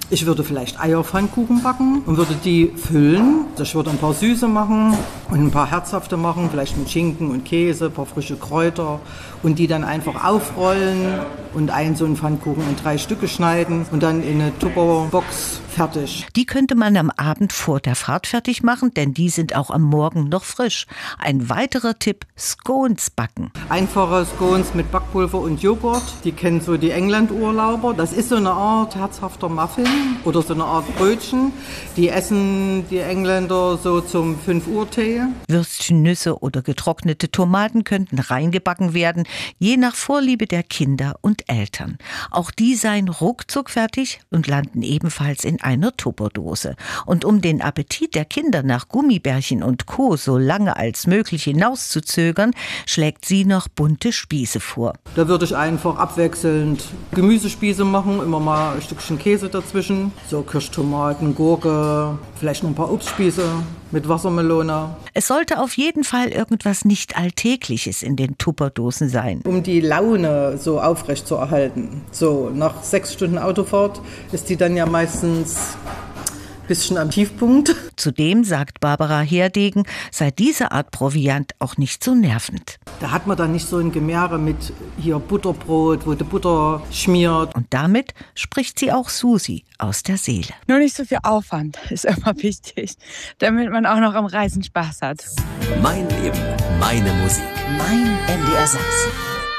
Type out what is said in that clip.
Ich würde vielleicht Eierpfannkuchen backen und würde die füllen. Ich würde ein paar Süße machen und ein paar herzhafte machen, vielleicht mit Schinken und Käse, ein paar frische Kräuter und die dann einfach aufrollen und so einen Pfannkuchen in 3 Stücke schneiden und dann in eine Tupperbox fertig. Die könnte man am Abend vor der Fahrt fertig machen, denn die sind auch am Morgen noch frisch. Ein weiterer Tipp: Scones backen. Einfache Scones mit Backpulver und Joghurt, die kennen so die England-Urlauber. Das ist so eine Art herzhafter Muffin oder so eine Art Brötchen. Die essen die Engländer so zum 5-Uhr-Tee. Würstchen, Nüsse oder getrocknete Tomaten könnten reingebacken werden, je nach Vorliebe der Kinder und Eltern. Auch die seien ruckzuck fertig und landen ebenfalls in einer Tupperdose. Und um den Appetit der Kinder nach Gummibärchen und Co. so lange als möglich hinauszuzögern, schlägt sie noch bunte Spieße vor. Da würde ich einfach abwechselnd Gemüsespieße machen, immer mal ein Stückchen Käse dazwischen. So Kirschtomaten, Gurke, vielleicht noch ein paar Obstspieße mit Wassermelone. Es sollte auf jeden Fall irgendwas nicht Alltägliches in den Tupperdosen sein. Um die Laune so aufrecht zu erhalten. So nach 6 Stunden Autofahrt ist die dann ja meistens ein bisschen am Tiefpunkt. Zudem, sagt Barbara Herdegen, sei diese Art Proviant auch nicht so nervend. Da hat man dann nicht so ein Gemehre mit hier Butterbrot, wo die Butter schmiert. Und damit spricht sie auch Susi aus der Seele. Nur nicht so viel Aufwand ist immer wichtig, damit man auch noch am Reisen Spaß hat. Mein Leben, meine Musik. Mein NDR Sachsen.